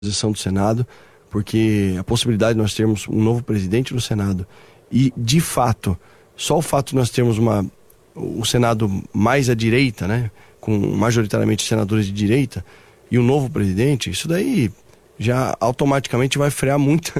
composição do Senado, porque a possibilidade de nós termos um novo presidente no Senado e, de fato, só o fato de nós termos o Senado mais à direita, né, com majoritariamente senadores de direita, e um novo presidente, isso daí já automaticamente vai frear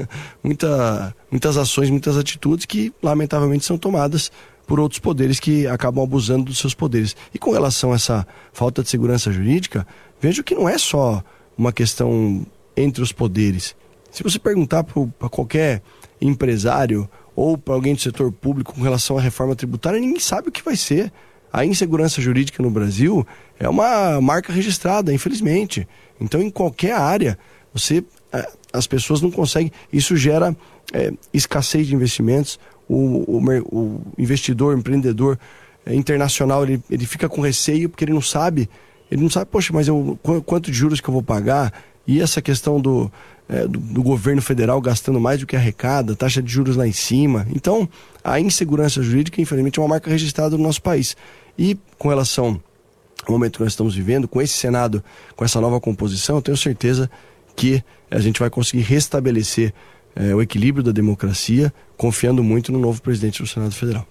muitas ações, muitas atitudes que, lamentavelmente, são tomadas por outros poderes que acabam abusando dos seus poderes. E com relação a essa falta de segurança jurídica, vejo que não é só uma questão entre os poderes. Se você perguntar para qualquer empresário ou para alguém do setor público com relação à reforma tributária, ninguém sabe o que vai ser. A insegurança jurídica no Brasil é uma marca registrada, infelizmente. Então, em qualquer área, as pessoas não conseguem. Isso gera escassez de investimentos. O investidor, o empreendedor internacional, ele fica com receio porque ele não sabe, poxa, mas quanto de juros que eu vou pagar? E essa questão do governo federal gastando mais do que arrecada, taxa de juros lá em cima. Então, a insegurança jurídica, infelizmente, é uma marca registrada no nosso país. E com relação ao momento que nós estamos vivendo, com esse Senado, com essa nova composição, eu tenho certeza que a gente vai conseguir restabelecer o equilíbrio da democracia, confiando muito no novo presidente do Senado Federal.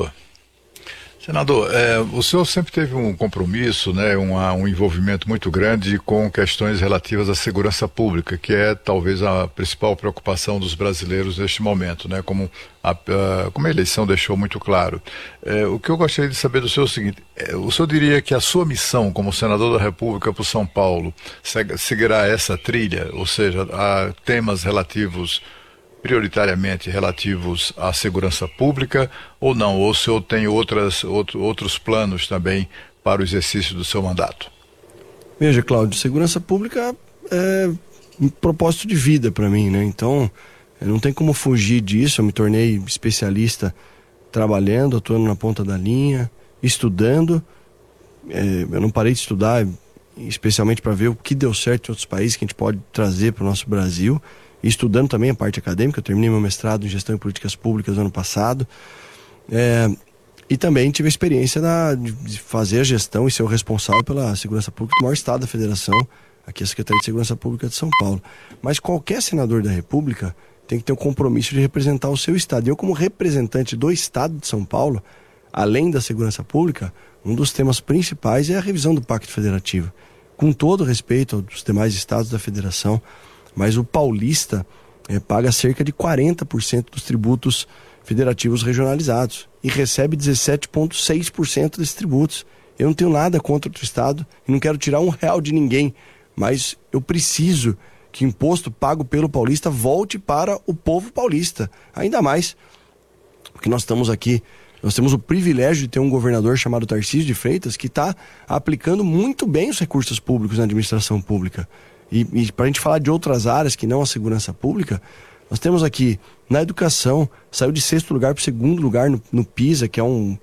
Senador, o senhor sempre teve um compromisso, né, um envolvimento muito grande com questões relativas à segurança pública, que é talvez a principal preocupação dos brasileiros neste momento, né, como a eleição deixou muito claro. O que eu gostaria de saber do senhor é o seguinte: o senhor diria que a sua missão como senador da República por São Paulo seguirá essa trilha, ou seja, a temas prioritariamente relativos à segurança pública, ou não? Ou o senhor tem outros planos também para o exercício do seu mandato? Veja, Cláudio, segurança pública é um propósito de vida para mim, né? Então, não tem como fugir disso. Eu me tornei especialista trabalhando, atuando na ponta da linha, estudando. Eu não parei de estudar, especialmente para ver o que deu certo em outros países que a gente pode trazer para o nosso Brasil. Estudando também a parte acadêmica. Eu terminei meu mestrado em Gestão e Políticas Públicas no ano passado, e também tive a experiência de fazer a gestão e ser o responsável pela segurança pública do maior estado da federação, aqui a Secretaria de Segurança Pública de São Paulo. Mas qualquer senador da República tem que ter o compromisso de representar o seu estado. E eu, como representante do estado de São Paulo, além da segurança pública, um dos temas principais é a revisão do Pacto Federativo, com todo respeito aos demais estados da federação. Mas o paulista paga cerca de 40% dos tributos federativos regionalizados e recebe 17,6% desses tributos. Eu não tenho nada contra outro estado e não quero tirar R$1 de ninguém, mas eu preciso que o imposto pago pelo paulista volte para o povo paulista. Ainda mais porque nós temos o privilégio de ter um governador chamado Tarcísio de Freitas que está aplicando muito bem os recursos públicos na administração pública. E para a gente falar de outras áreas que não a segurança pública, nós temos aqui, na educação, saiu de 6º lugar para o 2º lugar no PISA, que é um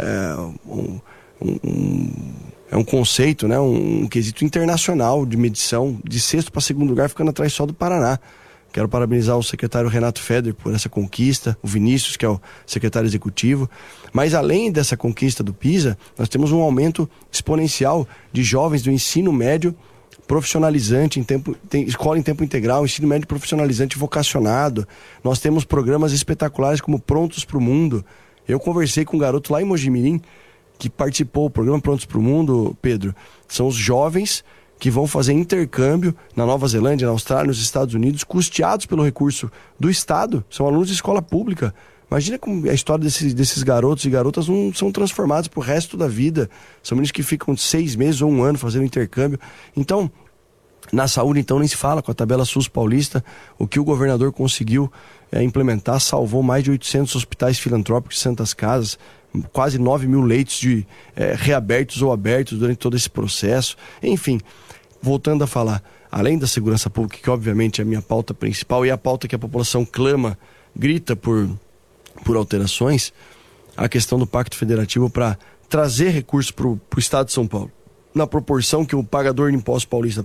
conceito, né, um quesito internacional de medição, de 6º para 2º lugar, ficando atrás só do Paraná. Quero parabenizar o secretário Renato Feder por essa conquista, o Vinícius, que é o secretário executivo. Mas além dessa conquista do PISA, nós temos um aumento exponencial de jovens do ensino médio profissionalizante, escola em tempo integral, ensino médio profissionalizante vocacionado. Nós temos programas espetaculares como Prontos para o Mundo. Eu conversei com um garoto lá em Mojimirim que participou do programa Prontos para o Mundo, Pedro. São os jovens que vão fazer intercâmbio na Nova Zelândia, na Austrália, nos Estados Unidos, custeados pelo recurso do Estado. São alunos de escola pública. Imagina como a história desses garotos e garotas não são transformados pro resto da vida. São meninos que ficam 6 meses ou 1 ano fazendo intercâmbio. Então, na saúde, então, nem se fala, com a tabela SUS paulista, o que o governador conseguiu implementar, salvou mais de 800 hospitais filantrópicos e santas casas, quase 9 mil leitos reabertos ou abertos durante todo esse processo. Enfim, voltando a falar, além da segurança pública, que obviamente é a minha pauta principal e a pauta que a população clama, grita por alterações, a questão do Pacto Federativo para trazer recursos para o Estado de São Paulo, na proporção que o pagador de impostos paulista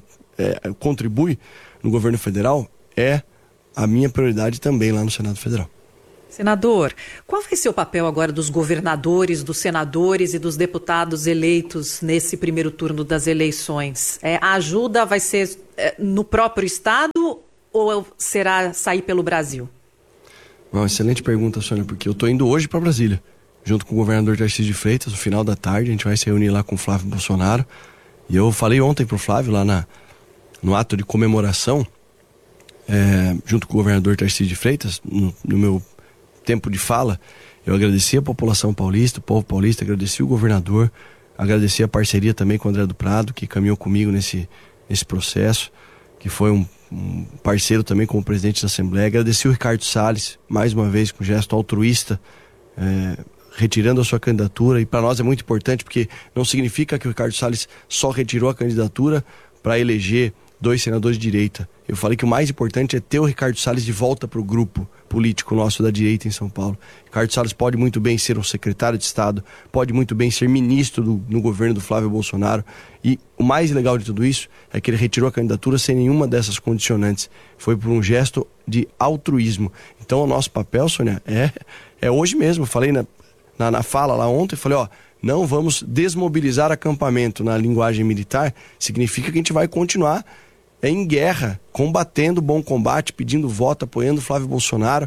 contribui no governo federal, é a minha prioridade também lá no Senado Federal. Senador, qual vai ser o papel agora dos governadores, dos senadores e dos deputados eleitos nesse primeiro turno das eleições? A ajuda vai ser no próprio estado ou será sair pelo Brasil? Uma excelente pergunta, Sônia, porque eu estou indo hoje para Brasília, junto com o governador Tarcísio de Freitas, no final da tarde. A gente vai se reunir lá com o Flávio Bolsonaro. E eu falei ontem para o Flávio, lá no ato de comemoração, junto com o governador Tarcísio de Freitas, no meu tempo de fala, eu agradeci a população paulista, o povo paulista, agradeci o governador, agradeci a parceria também com o André do Prado, que caminhou comigo nesse processo, que foi um parceiro também como presidente da Assembleia. Agradeci o Ricardo Salles, mais uma vez com gesto altruísta, retirando a sua candidatura, e para nós é muito importante, porque não significa que o Ricardo Salles só retirou a candidatura para eleger 2 senadores de direita. Eu falei que o mais importante é ter o Ricardo Salles de volta para o grupo político nosso da direita em São Paulo. Ricardo Salles pode muito bem ser um secretário de Estado, pode muito bem ser ministro no governo do Flávio Bolsonaro, e o mais legal de tudo isso é que ele retirou a candidatura sem nenhuma dessas condicionantes. Foi por um gesto de altruísmo. Então o nosso papel, Sônia, é hoje mesmo. Eu falei na fala lá ontem, falei, não vamos desmobilizar acampamento na linguagem militar, significa que a gente vai continuar em guerra, combatendo o bom combate, pedindo voto, apoiando o Flávio Bolsonaro.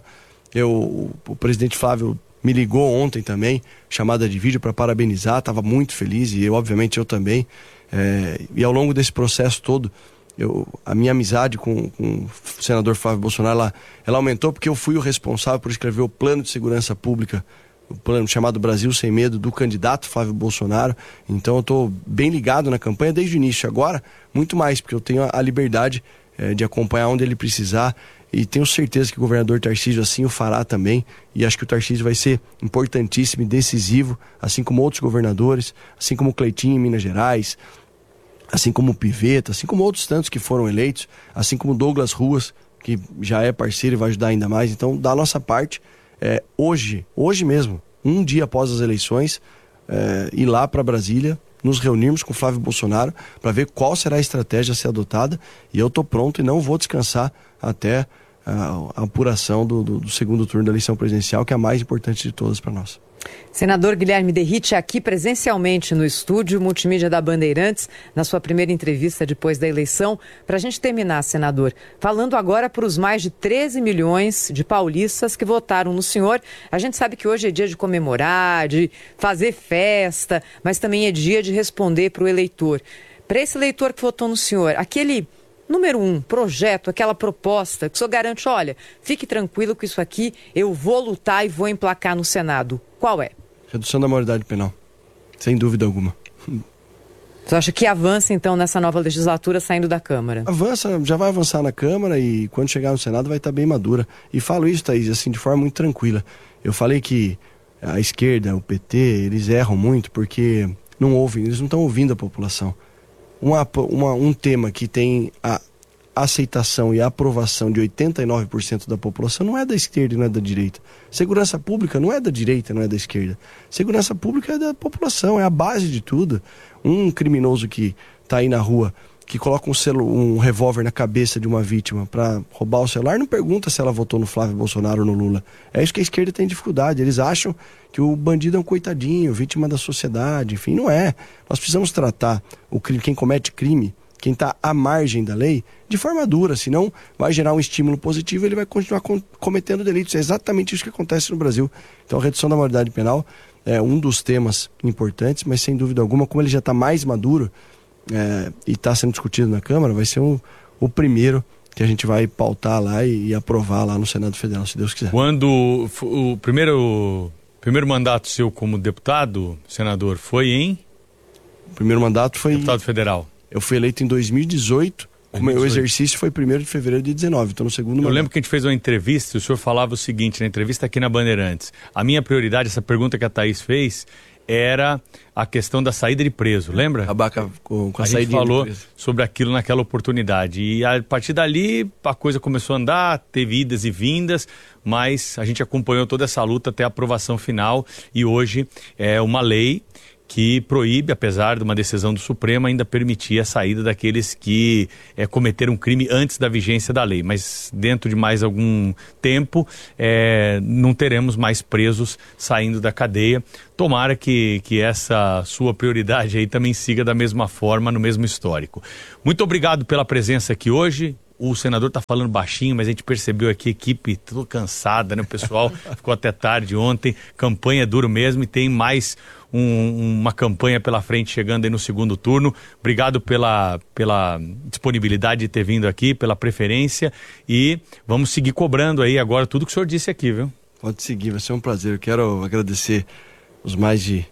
O presidente Flávio me ligou ontem também, chamada de vídeo, para parabenizar, estava muito feliz, e obviamente eu também. E ao longo desse processo todo, a minha amizade com o senador Flávio Bolsonaro, ela aumentou, porque eu fui o responsável por escrever o plano de segurança pública, o plano chamado Brasil Sem Medo, do candidato Flávio Bolsonaro. Então eu estou bem ligado na campanha desde o início. Agora, muito mais, porque eu tenho a liberdade de acompanhar onde ele precisar, e tenho certeza que o governador Tarcísio assim o fará também, e acho que o Tarcísio vai ser importantíssimo e decisivo, assim como outros governadores, assim como o Cleitinho em Minas Gerais, assim como o Pivetta, assim como outros tantos que foram eleitos, assim como o Douglas Ruas, que já é parceiro e vai ajudar ainda mais. Então, da nossa parte, hoje mesmo, um dia após as eleições, ir lá para Brasília, nos reunirmos com o Flávio Bolsonaro para ver qual será a estratégia a ser adotada, e eu estou pronto e não vou descansar até a apuração do segundo turno da eleição presidencial, que é a mais importante de todas para nós. Senador Guilherme Derrite, aqui presencialmente no estúdio Multimídia da Bandeirantes, na sua primeira entrevista depois da eleição. Para a gente terminar, senador, falando agora para os mais de 13 milhões de paulistas que votaram no senhor. A gente sabe que hoje é dia de comemorar, de fazer festa, mas também é dia de responder para o eleitor. Para esse eleitor que votou no senhor, aquele número 1, projeto, aquela proposta que o senhor garante, olha, fique tranquilo que isso aqui eu vou lutar e vou emplacar no Senado. Qual é? Redução da maioridade penal, sem dúvida alguma. Você acha que avança então nessa nova legislatura saindo da Câmara? Avança, já vai avançar na Câmara, e quando chegar no Senado vai estar bem madura. E falo isso, Thaís, assim, de forma muito tranquila. Eu falei que a esquerda, o PT, eles erram muito porque não ouvem, eles não estão ouvindo a população. Um tema que tem a aceitação e a aprovação de 89% da população não é da esquerda e não é da direita. Segurança pública não é da direita, não é da esquerda. Segurança pública é da população, é a base de tudo. Um criminoso que está aí na rua, que coloca um revólver na cabeça de uma vítima para roubar o celular, não pergunta se ela votou no Flávio Bolsonaro ou no Lula. É isso que a esquerda tem dificuldade. Eles acham que o bandido é um coitadinho, vítima da sociedade, enfim, não é. Nós precisamos tratar quem comete crime, quem está à margem da lei, de forma dura, senão vai gerar um estímulo positivo e ele vai continuar cometendo delitos. É exatamente isso que acontece no Brasil. Então a redução da maioridade penal é um dos temas importantes, mas sem dúvida alguma, como ele já está mais maduro, e está sendo discutido na Câmara, vai ser o primeiro que a gente vai pautar lá e aprovar lá no Senado Federal, se Deus quiser. Quando o primeiro mandato seu como deputado, senador, foi em? O primeiro mandato foi... Deputado federal. Eu fui eleito em 2018, o meu exercício foi 1º de fevereiro de 19, então no segundo mandato. Eu lembro que a gente fez uma entrevista e o senhor falava o seguinte, na entrevista aqui na Bandeirantes: a minha prioridade, essa pergunta que a Thaís fez, era a questão da saída de preso, lembra? Acabar com a gente falou sobre aquilo naquela oportunidade, e a partir dali a coisa começou a andar, teve idas e vindas, mas a gente acompanhou toda essa luta até a aprovação final, e hoje é uma lei que proíbe, apesar de uma decisão do Supremo, ainda permitir a saída daqueles que cometeram crime antes da vigência da lei. Mas dentro de mais algum tempo, não teremos mais presos saindo da cadeia. Tomara que essa sua prioridade aí também siga da mesma forma, no mesmo histórico. Muito obrigado pela presença aqui hoje. O senador está falando baixinho, mas a gente percebeu aqui a equipe toda cansada, né? O pessoal ficou até tarde ontem, campanha é duro mesmo e tem mais uma campanha pela frente chegando aí no segundo turno. Obrigado pela disponibilidade de ter vindo aqui, pela preferência, e vamos seguir cobrando aí agora tudo que o senhor disse aqui, viu? Pode seguir, vai ser um prazer. Eu quero agradecer os mais de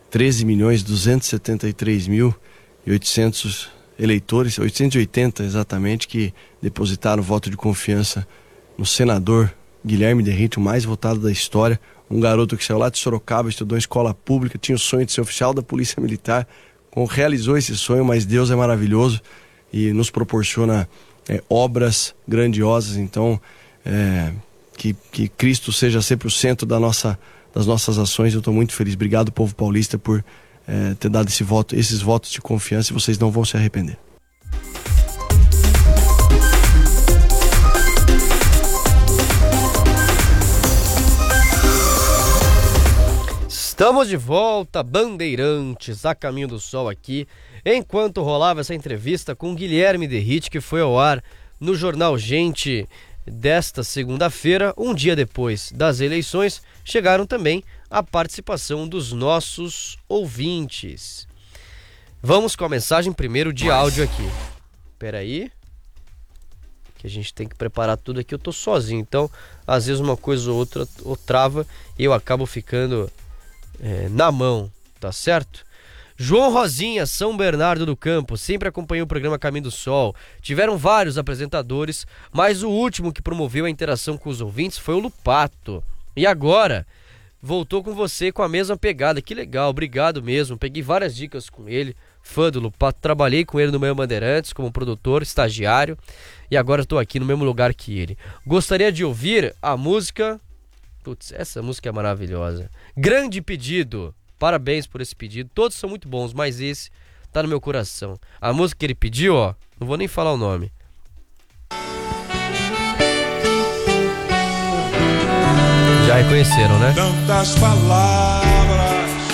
13.273.800 eleitores, 880 exatamente, que depositaram voto de confiança no senador Guilherme Derrite, o mais votado da história, um garoto que saiu lá de Sorocaba, estudou em escola pública, tinha o sonho de ser oficial da Polícia Militar, realizou esse sonho, mas Deus é maravilhoso e nos proporciona obras grandiosas. Então, que Cristo seja sempre o centro das nossas ações. Eu estou muito feliz. Obrigado, povo paulista, por ter dado esses votos de confiança, e vocês não vão se arrepender. Estamos de volta, Bandeirantes, a Caminho do Sol aqui, enquanto rolava essa entrevista com Guilherme Derrite, que foi ao ar no Jornal Gente desta segunda-feira, um dia depois das eleições. Chegaram também a participação dos nossos ouvintes. Vamos com a mensagem primeiro de áudio aqui. Espera aí, que a gente tem que preparar tudo aqui. Eu tô sozinho, então às vezes uma coisa ou outra trava e eu acabo ficando na mão, tá certo? João Rosinha, São Bernardo do Campo, sempre acompanhou o programa Caminho do Sol. Tiveram vários apresentadores, mas o último que promoveu a interação com os ouvintes foi o Lupato. E agora voltou com você com a mesma pegada. Que legal, obrigado mesmo. Peguei várias dicas com ele, fã do Lupato. Trabalhei com ele no Meio Bandeirantes como produtor, estagiário, e agora estou aqui no mesmo lugar que ele. Gostaria de ouvir a música... Putz, essa música é maravilhosa. Grande Pedido. Parabéns por esse pedido. Todos são muito bons, mas esse tá no meu coração. A música que ele pediu, ó, não vou nem falar o nome. Já reconheceram, né? Tantas palavras